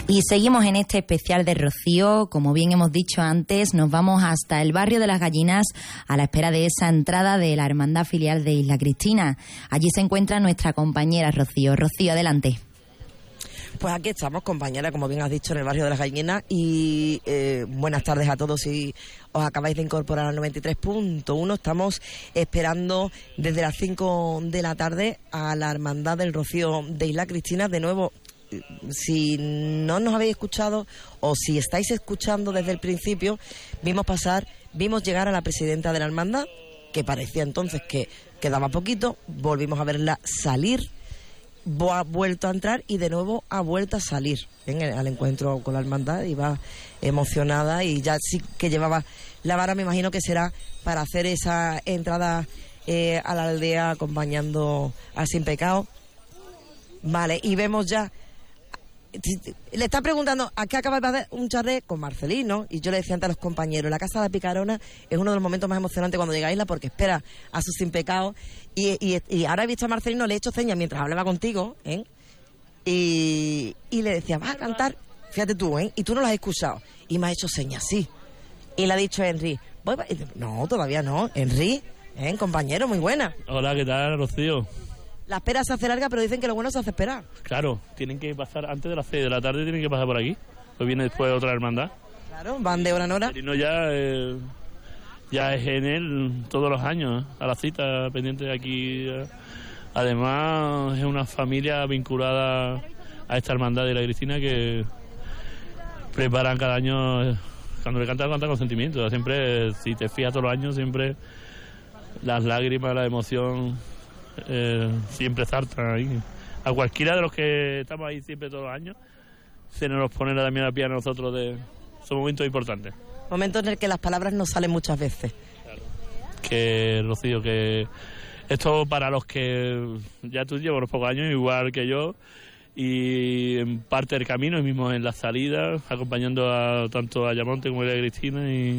Y seguimos en este especial de Rocío. Como bien hemos dicho antes, nos vamos hasta el barrio de Las Gallinas a la espera de esa entrada de la hermandad filial de Isla Cristina. Allí se encuentra nuestra compañera Rocío. Rocío, adelante. Pues aquí estamos, compañera, como bien has dicho, en el barrio de Las Gallinas. Y buenas tardes a todos. Si os acabáis de incorporar al 93.1, estamos esperando desde las 5 de la tarde a la hermandad del Rocío de Isla Cristina. De nuevo, si no nos habéis escuchado o si estáis escuchando desde el principio, vimos llegar a la presidenta de la hermandad, que parecía entonces que quedaba poquito, volvimos a verla salir, ha vuelto a entrar y de nuevo ha vuelto a salir al encuentro con la hermandad. Iba emocionada y ya sí que llevaba la vara, me imagino que será para hacer esa entrada a la aldea acompañando a Sin Pecado. Vale, y vemos ya. Le está preguntando a qué acaba de hacer un charré con Marcelino, y yo le decía antes a los compañeros, la Casa de la Picarona es uno de los momentos más emocionantes cuando llega a Isla, porque espera a su Sin Pecado, y ahora he visto a Marcelino, le he hecho señas mientras hablaba contigo, y le decía, vas a cantar, fíjate tú, y tú no lo has escuchado, y me ha hecho señas, sí, y le ha dicho Henry, no, todavía no, Henry, compañero, muy buena. Hola, ¿qué tal, Rocío? La espera se hace larga, pero dicen que lo bueno se hace esperar. Claro, tienen que pasar antes de las 6 de la tarde, tienen que pasar por aquí. Pues viene después otra hermandad. Claro, van de hora en hora. Marcelino ya es en él todos los años, a la cita, pendiente de aquí. Además, es una familia vinculada a esta hermandad de la Cristina que preparan cada año, cuando le canta con sentimiento. Siempre, si te fijas todos los años, siempre las lágrimas, la emoción... siempre saltan ahí. A cualquiera de los que estamos ahí siempre todos los años se nos pone también a pie a nosotros son momentos importantes. Momentos en el que las palabras no salen muchas veces. Claro. Que, Rocío, que esto para los que ya tú llevas unos pocos años, igual que yo, y en parte del camino, y mismo en la salida, acompañando tanto a Ayamonte como a Cristina,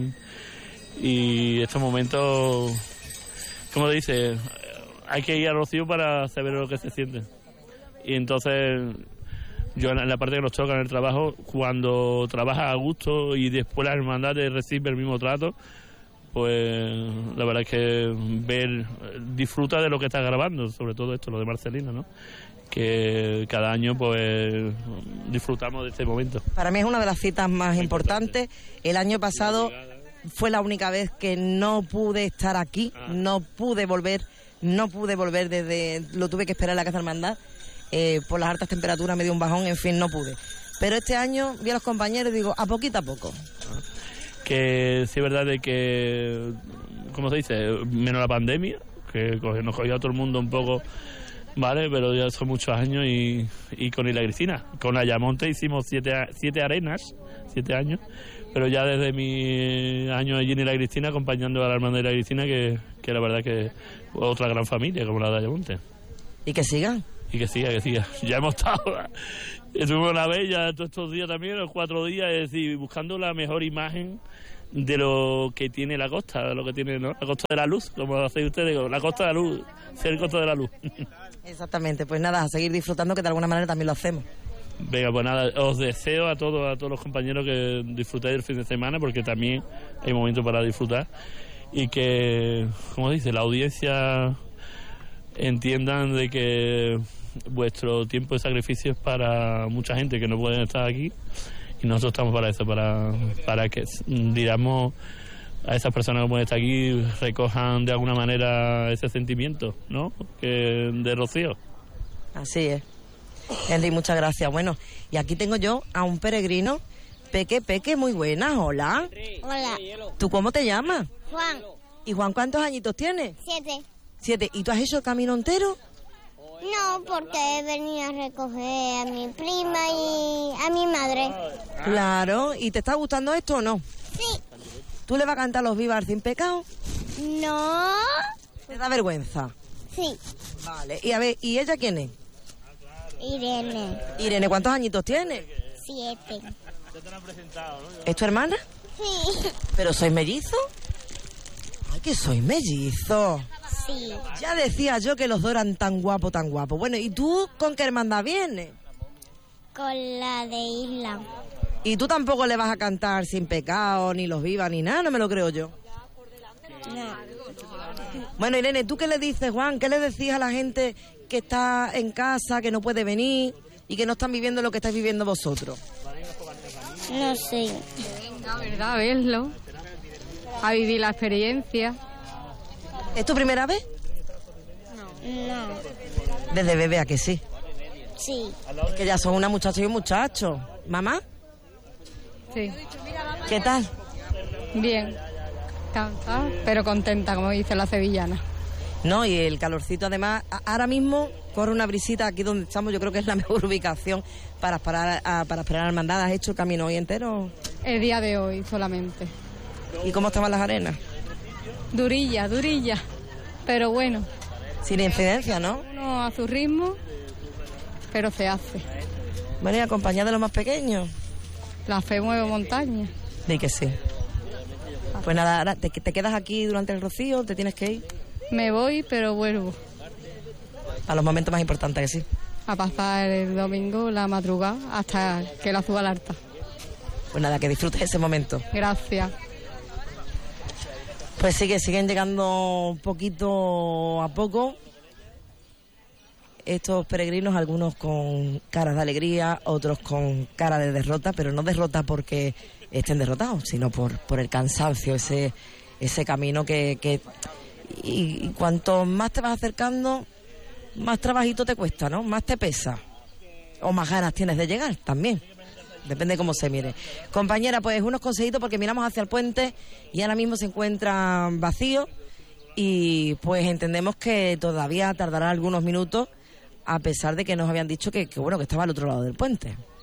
y estos momentos, como dice, hay que ir a Rocío para saber lo que se siente. Y entonces, yo en la parte que nos toca en el trabajo, cuando trabajas a gusto y después la hermandad te recibe el mismo trato, pues la verdad es que disfruta de lo que estás grabando, sobre todo esto, lo de Marcelino, ¿no? Que cada año pues disfrutamos de este momento. Para mí es una de las citas más importantes. El año pasado fue la única vez que no pude estar aquí, no pude volver lo tuve que esperar en la Casa Hermandad, por las altas temperaturas me dio un bajón, en fin, no pude. Pero este año vi a los compañeros y digo, a poquito a poco. Que sí es verdad de que, ¿cómo se dice? Menos la pandemia, que nos cogió a todo el mundo un poco, ¿vale? Pero ya son muchos años y con Isla Cristina. Con Ayamonte hicimos 7 arenas, 7 años. Pero ya desde mi año allí en Isla Cristina, acompañando a la hermandad de Isla Cristina, que la verdad que otra gran familia como la de Ayamonte. ¿Y que sigan? Y que siga. Ya hemos estado, estuvimos una vez ya todos estos días también, los 4 días, es decir, buscando la mejor imagen de lo que tiene la costa, de lo que tiene, ¿no? La Costa de la Luz, como hacéis ustedes, la Costa de la Luz, ser Costa de la Luz. Exactamente, pues nada, a seguir disfrutando, que de alguna manera también lo hacemos. Venga, pues nada, os deseo a todos los compañeros que disfrutéis del fin de semana, porque también hay momentos para disfrutar, y que, como dice, la audiencia entiendan de que vuestro tiempo de sacrificio es para mucha gente que no pueden estar aquí, y nosotros estamos para eso, para que, digamos, a esas personas que pueden estar aquí recojan de alguna manera ese sentimiento, ¿no?, que de Rocío. Así es. Henry, muchas gracias. Bueno, y aquí tengo yo a un peregrino. Peque, muy buena. Hola. Hola. ¿Tú cómo te llamas? Juan. ¿Y Juan cuántos añitos tienes? 7. 7. ¿Y tú has hecho el camino entero? No, porque venía a recoger a mi prima y a mi madre. Claro. ¿Y te está gustando esto o no? Sí. ¿Tú le vas a cantar los vivas Sin Pecado? No. ¿Te da vergüenza? Sí. Vale. Y a ver, ¿y ella quién es? Irene, ¿cuántos añitos tiene? 7. ¿Es tu hermana? Sí. ¿Pero sois mellizos? ¡Ay, que sois mellizos! Sí. Ya decía yo que los dos eran tan guapos. Bueno, ¿y tú con qué hermandad vienes? con la de Isla. ¿Y tú tampoco le vas a cantar Sin Pecado, ni Los Vivas, ni nada? No me lo creo yo. No. Bueno, Irene, ¿tú qué le dices, Juan? ¿Qué le decís a la gente que está en casa, que no puede venir y que no están viviendo lo que estáis viviendo vosotros? No sé. La verdad, a verlo, a vivir la experiencia. ¿Es tu primera vez? No. Desde bebé, ¿a que sí? Sí. Que ya son una muchacha y un muchacho. ¿Mamá? Sí. ¿Qué tal? Bien. Cansada, pero contenta, como dice la sevillana. No, y el calorcito además, ahora mismo corre una brisita aquí donde estamos, yo creo que es la mejor ubicación para esperar a la hermandad. ¿Has hecho el camino hoy entero? El día de hoy solamente. ¿Y cómo estaban las arenas? Durilla, pero bueno. Sin incidencia, ¿no? Uno a su ritmo, pero se hace. Bueno, y acompañada de los más pequeños. La fe mueve montaña. Di que sí. Pues nada, ahora te quedas aquí durante el rocío, te tienes que ir. Me voy, pero vuelvo. A los momentos más importantes, que sí. A pasar el domingo, la madrugada, hasta que la suba al altar. Pues nada, que disfrutes ese momento. Gracias. Pues sí, que siguen llegando poquito a poco estos peregrinos, algunos con caras de alegría, otros con cara de derrota, pero no derrota porque estén derrotados, sino por el cansancio, ese camino que y cuanto más te vas acercando, más trabajito te cuesta, ¿no? Más te pesa. O más ganas tienes de llegar también. Depende de cómo se mire. Compañera, pues unos consejitos porque miramos hacia el puente y ahora mismo se encuentra vacío y pues entendemos que todavía tardará algunos minutos a pesar de que nos habían dicho que estaba al otro lado del puente.